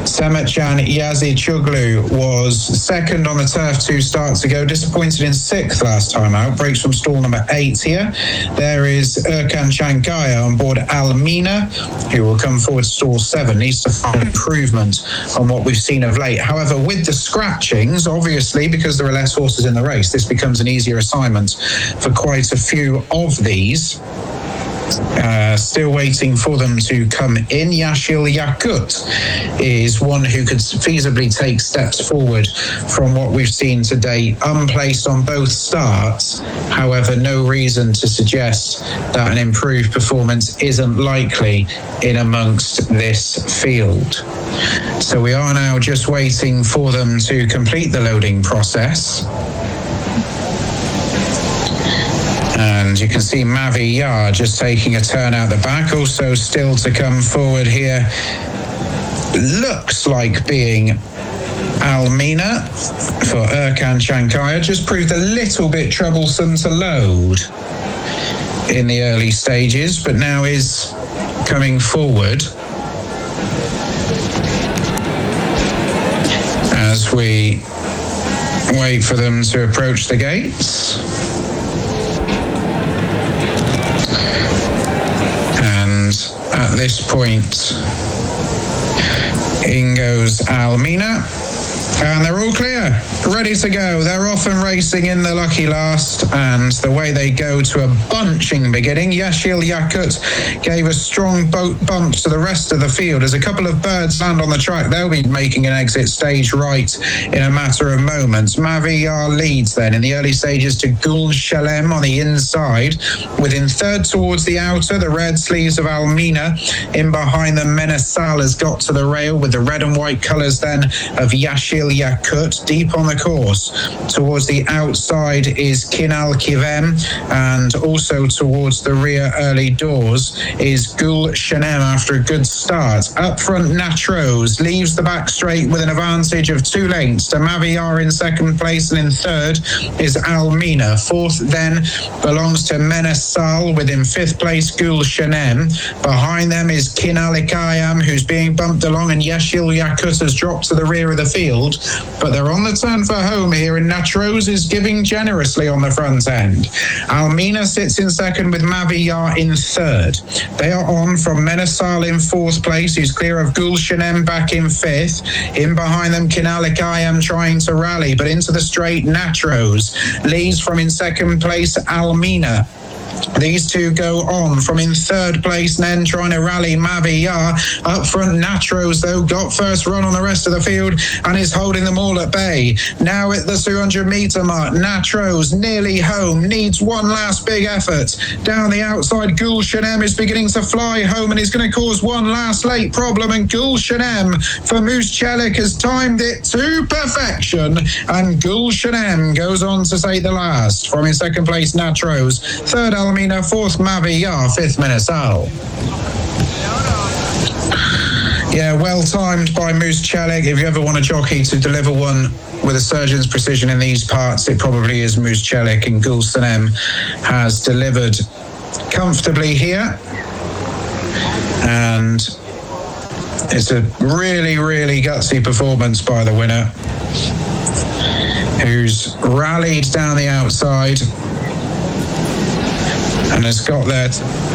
Semetcan Yazıcıoğlu was second on the turf 2 starts ago, disappointed in 6th last time out, breaks from stall number 8 here. There is Erkan Çankaya on board Almina, who will come forward to stall 7, needs to find improvement on what we've seen of late. However, with the scratchings, obviously, because there are less horses in the race, this becomes an easier assignment for quite a few of these. Still waiting for them to come in. Yeşil Yakut is one who could feasibly take steps forward from what we've seen today, unplaced on both starts. However, no reason to suggest that an improved performance isn't likely in amongst this field. So we are now just waiting for them to complete the loading process. And you can see Mavi Yar just taking a turn out the back. Also still to come forward here, looks like being Almina for Erkan Çankaya. Just proved a little bit troublesome to load in the early stages, but now is coming forward as we wait for them to approach the gates. At this point, in goes Almina, and they're all clear, ready to go. They're off and racing in the lucky last, and the way they go to a bunching beginning. Yeşil Yakut gave a strong bump to the rest of the field. As a couple of birds land on the track, they'll be making an exit stage right in a matter of moments. Mavi Yar leads then in the early stages to Gulşenem on the inside. Within third towards the outer, the red sleeves of Almina. In behind them, Menesal has got to the rail with the red and white colours then of Yeşil Yakut. Deep on the course towards the outside is Kinal Kivem, and also towards the rear early doors is Gulşenem after a good start. Up front, Natros leaves the back straight with an advantage of 2 lengths to Mavi Yar in second place, and in third is Almina. Fourth then belongs to Menesal, within 5th place Gulşenem. Behind them is Kinal Kivem, who's being bumped along, and Yeşil Yakut has dropped to the rear of the field, but they're on the turn for home here, and Natros is giving generously on the front end. Almina sits in second with Mavi Yar in third. They are on from Menesal in 4th place, who's clear of Gulşenem back in 5th. In behind them, Kinal Kivem trying to rally, but into the straight, Natros leads from in second place Almina. These two go on from in third place, then trying to rally Mavi Yar. Up front, Natros, though, got first run on the rest of the field and is holding them all at bay. Now at the 200-metre mark, Natros nearly home, needs one last big effort. Down the outside, Gulşenem is beginning to fly home and is going to cause one last late problem, and Gulşenem for Moose Çelik has timed it to perfection, and Gulşenem goes on to say the last. From in second place, Natros. Third, Almina. 4th, Mavi Yar. 5th, Menesal. Yeah, well timed by Moose Çelik. If you ever want a jockey to deliver one with a surgeon's precision in these parts, it probably is Moose Çelik, and Gulşenem has delivered comfortably here. And it's a really, really gutsy performance by the winner, who's rallied down the outside and has got there